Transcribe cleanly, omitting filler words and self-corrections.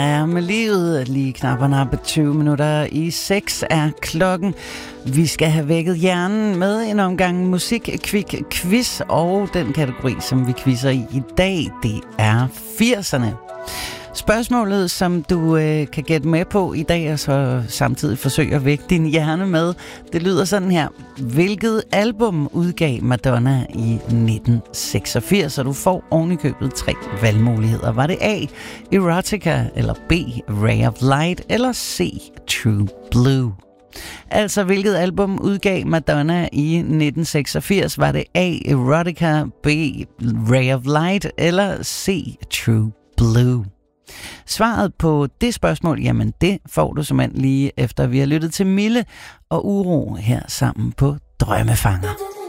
Er med livet lige knap og nappe 20 minutter i 6 er klokken. Vi skal have vækket hjernen med en omgang musik-quiz, og den kategori, som vi quizzer i dag, det er 80'erne. Spørgsmålet, som du kan gætte med på i dag, og så samtidig forsøge at vække din hjerne med, det lyder sådan her. Hvilket album udgav Madonna i 1986? Og du får ovenikøbet 3 valgmuligheder. Var det A, Erotica, eller B, Ray of Light, eller C, True Blue? Altså, hvilket album udgav Madonna i 1986? Var det A, Erotica, B, Ray of Light, eller C, True Blue? Svaret på det spørgsmål, jamen det får du simpelthen lige efter vi har lyttet til Mille og Uro her sammen på Drømmefanger.